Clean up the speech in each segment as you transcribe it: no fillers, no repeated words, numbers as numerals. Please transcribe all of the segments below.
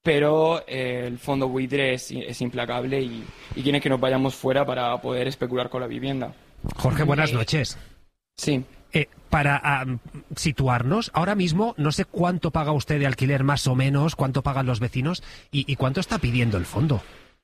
pero el fondo buitre es implacable y quiere que nos vayamos fuera para poder especular con la vivienda. Jorge, buenas noches. Sí. Para situarnos, ahora mismo no sé cuánto paga usted de alquiler más o menos, cuánto pagan los vecinos y cuánto está pidiendo el fondo.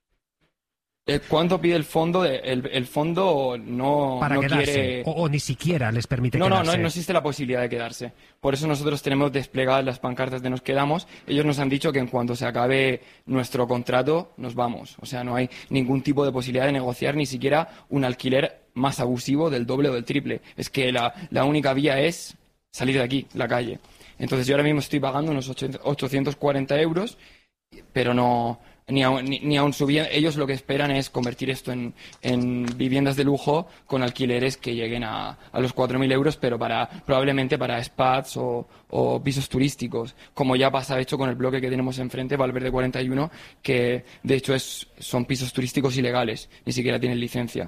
¿Cuánto pide el fondo? El fondo no quedarse, quiere... o ni siquiera les permite quedarse. No existe la posibilidad de quedarse. Por eso nosotros tenemos desplegadas las pancartas de nos quedamos. Ellos nos han dicho que en cuanto se acabe nuestro contrato, nos vamos. O sea, no hay ningún tipo de posibilidad de negociar ni siquiera un alquiler más abusivo del doble o del triple. Es que la única vía es salir de aquí, la calle. Entonces yo ahora mismo estoy pagando unos 840 euros, pero no... Ni aun subiendo. Ellos lo que esperan es convertir esto en viviendas de lujo con alquileres que lleguen a los 4.000 euros, pero probablemente para spats o pisos turísticos, como ya pasa de hecho con el bloque que tenemos enfrente, Valverde 41, que de hecho son pisos turísticos ilegales, ni siquiera tienen licencia.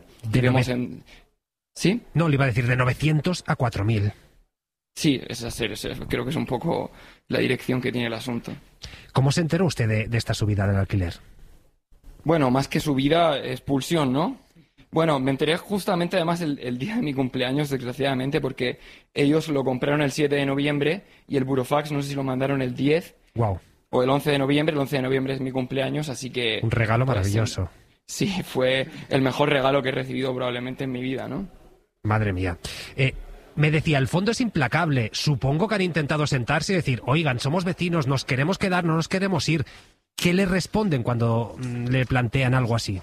¿Sí? No, le iba a decir de 900 a 4.000. Sí, creo que es un poco la dirección que tiene el asunto. ¿Cómo se enteró usted de esta subida del alquiler? Bueno, más que subida, expulsión, ¿no? Bueno, me enteré justamente además el día de mi cumpleaños, desgraciadamente, porque ellos lo compraron el 7 de noviembre y el burofax no sé si lo mandaron el 10 o el 11 de noviembre. El 11 de noviembre es mi cumpleaños, así que... Un regalo maravilloso. Sí, fue el mejor regalo que he recibido probablemente en mi vida, ¿no? Madre mía. Me decía, el fondo es implacable. Supongo que han intentado sentarse y decir, oigan, somos vecinos, nos queremos quedar, no nos queremos ir. ¿Qué le responden cuando le plantean algo así?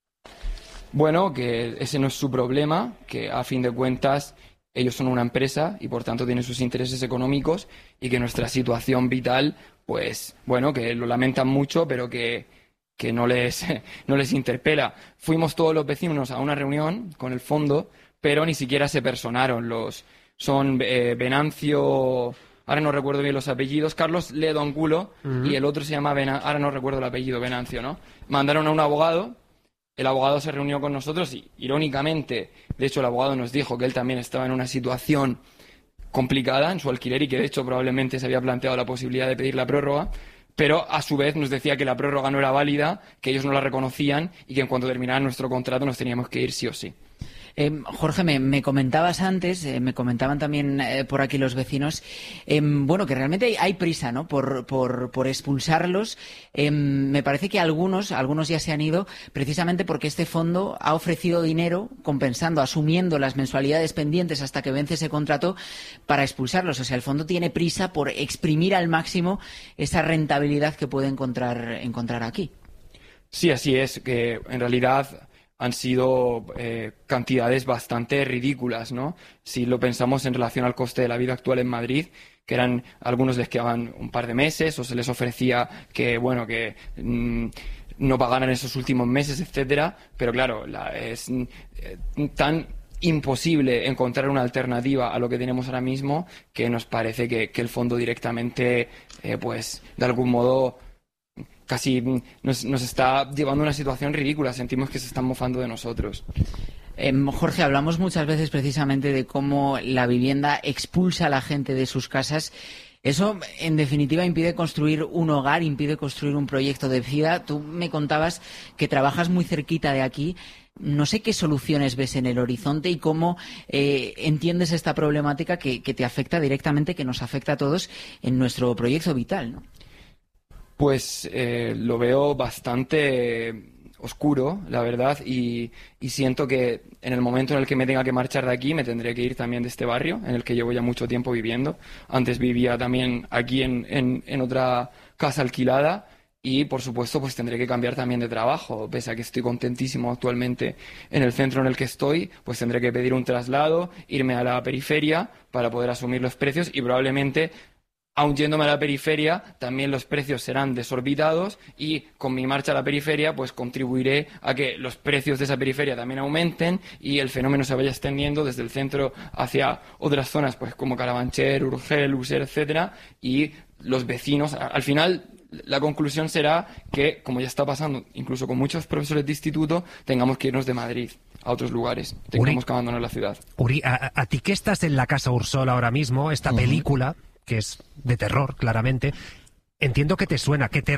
Bueno, que ese no es su problema, que a fin de cuentas ellos son una empresa y por tanto tienen sus intereses económicos y que nuestra situación vital, pues bueno, que lo lamentan mucho, pero que no les interpela. Fuimos todos los vecinos a una reunión con el fondo, pero ni siquiera se personaron. Son Venancio, ahora no recuerdo bien los apellidos, Carlos Ledo Angulo, y el otro se llama ahora no recuerdo el apellido, Venancio, ¿no? Mandaron a un abogado, el abogado se reunió con nosotros y, irónicamente, de hecho el abogado nos dijo que él también estaba en una situación complicada en su alquiler y que de hecho probablemente se había planteado la posibilidad de pedir la prórroga, pero a su vez nos decía que la prórroga no era válida, que ellos no la reconocían y que en cuanto terminara nuestro contrato nos teníamos que ir sí o sí. Jorge, me comentabas antes, me comentaban también por aquí los vecinos, bueno, que realmente hay prisa, ¿no?, por expulsarlos. Me parece que algunos ya se han ido precisamente porque este fondo ha ofrecido dinero compensando, asumiendo las mensualidades pendientes hasta que vence ese contrato para expulsarlos. O sea, el fondo tiene prisa por exprimir al máximo esa rentabilidad que puede encontrar aquí. Sí, así es, que en realidad han sido cantidades bastante ridículas, ¿no? Si lo pensamos en relación al coste de la vida actual en Madrid, que algunos les quedaban un par de meses o se les ofrecía que no pagaran esos últimos meses, etcétera, pero claro, es tan imposible encontrar una alternativa a lo que tenemos ahora mismo que nos parece que el fondo directamente, pues de algún modo casi nos está llevando a una situación ridícula. Sentimos que se están mofando de nosotros. Jorge, hablamos muchas veces precisamente de cómo la vivienda expulsa a la gente de sus casas. Eso, en definitiva, impide construir un hogar, impide construir un proyecto de vida. Tú me contabas que trabajas muy cerquita de aquí. No sé qué soluciones ves en el horizonte y cómo entiendes esta problemática que te afecta directamente, que nos afecta a todos en nuestro proyecto vital, ¿no? Pues lo veo bastante oscuro, la verdad, y siento que en el momento en el que me tenga que marchar de aquí me tendré que ir también de este barrio en el que llevo ya mucho tiempo viviendo. Antes vivía también aquí en otra casa alquilada y, por supuesto, pues tendré que cambiar también de trabajo. Pese a que estoy contentísimo actualmente en el centro en el que estoy, pues tendré que pedir un traslado, irme a la periferia para poder asumir los precios y probablemente, aun yéndome a la periferia, también los precios serán desorbitados y con mi marcha a la periferia pues contribuiré a que los precios de esa periferia también aumenten y el fenómeno se vaya extendiendo desde el centro hacia otras zonas pues como Carabanchel, Urgel, User, etcétera, y los vecinos, al final la conclusión será que, como ya está pasando incluso con muchos profesores de instituto, tengamos que irnos de Madrid a otros lugares, tengamos que abandonar la ciudad. Uri, a ti que estás en la Casa Ursol ahora mismo, esta película que es de terror, claramente, entiendo que te suena, que te